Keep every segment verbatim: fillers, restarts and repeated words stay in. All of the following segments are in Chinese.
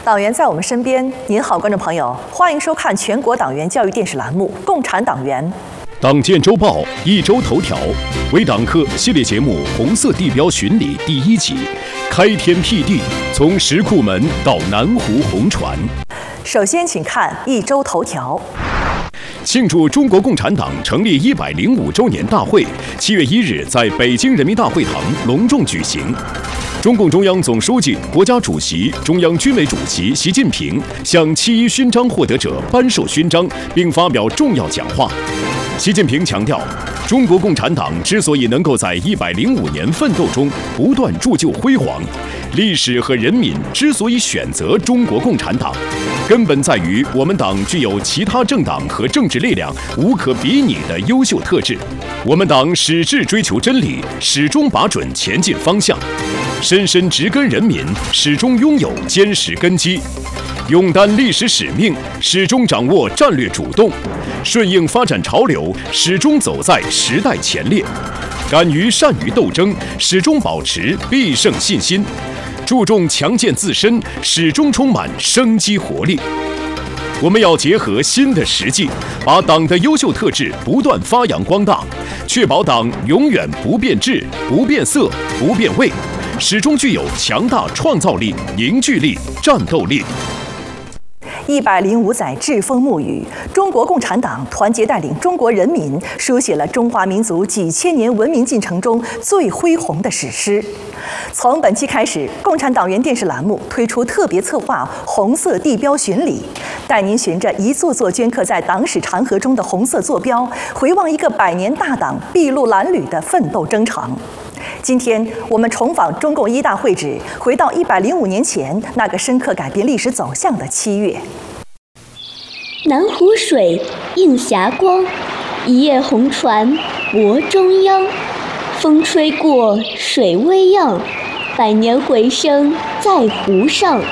党员在我们身边。您好，观众朋友，欢迎收看全国党员教育电视栏目《共产党员》。 党建周报一周头条，为党课系列节目《红色地标巡礼》第一集，开天辟地，从石库门到南湖红船。 首先，请看一周头条。 庆祝中国共产党成立一百零五周年大会，七月一日在北京人民大会堂隆重举行。中共中央总书记、国家主席、中央军委主席习近平向七一勋章获得者颁授勋章，并发表重要讲话。习近平强调，中国共产党之所以能够在一百零五年奋斗中不断铸就辉煌，历史和人民之所以选择中国共产党，根本在于我们党具有其他政党和政治力量无可比拟的优秀特质。我们党矢志追求真理，始终把准前进方向，深深植根人民，始终拥有坚实根基，勇担历史使命，始终掌握战略主动，顺应发展潮流，始终走在时代前列，敢于善于斗争，始终保持必胜信心，注重强健自身，始终充满生机活力。我们要结合新的实际，把党的优秀特质不断发扬光大，确保党永远不变质、不变色、不变味，始终具有强大创造力、凝聚力、战斗力。 一百零五载栉风沐雨，中国共产党团结带领中国人民，书写了中华民族几千年文明进程中最恢宏的史诗。从本期开始，共产党员电视栏目推出特别策划《红色地标巡礼》，带您循着一座座镌刻在党史长河中的红色坐标，回望一个百年大党筚路蓝缕的奋斗征程。今天我们重访中共一大会址，回到一百零五年前那个深刻改变历史走向的七月。 南湖水映霞光，一叶红船泊中央。风吹过，水微漾，百年回声在湖上。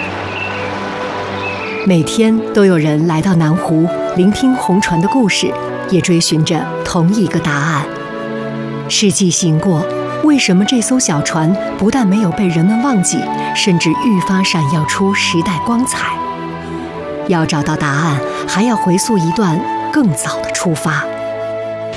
每天都有人来到南湖，聆听红船的故事，也追寻着同一个答案。世纪行过，为什么这艘小船不但没有被人们忘记，甚至愈发闪耀出时代光彩？要找到答案，还要回溯一段更早的出发。